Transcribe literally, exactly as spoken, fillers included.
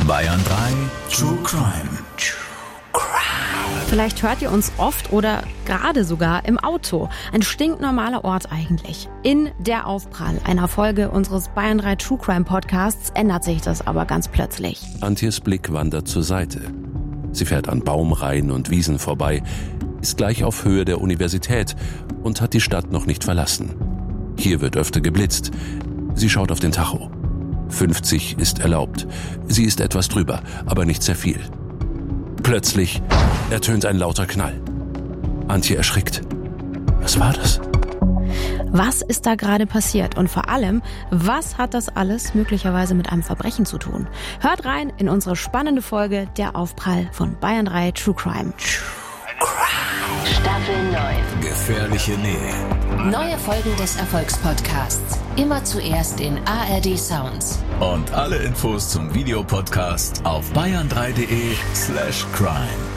Bayern drei True Crime. Vielleicht hört ihr uns oft oder gerade sogar im Auto. Ein stinknormaler Ort eigentlich. In der Aufprall einer Folge unseres Bayern drei True Crime Podcasts ändert sich das aber ganz plötzlich. Antjes Blick wandert zur Seite. Sie fährt an Baumreihen und Wiesen vorbei, ist gleich auf Höhe der Universität und hat die Stadt noch nicht verlassen. Hier wird öfter geblitzt. Sie schaut auf den Tacho. fünfzig ist erlaubt. Sie ist etwas drüber, aber nicht sehr viel. Plötzlich ertönt ein lauter Knall. Antje erschrickt. Was war das? Was ist da gerade passiert? Und vor allem, was hat das alles möglicherweise mit einem Verbrechen zu tun? Hört rein in unsere spannende Folge Der Aufprall von Bayern drei True Crime. Staffel neun. Gefährliche Nähe. Neue Folgen des Erfolgspodcasts. Immer zuerst in A R D Sounds. Und alle Infos zum Videopodcast auf bayern drei punkt de slash crime.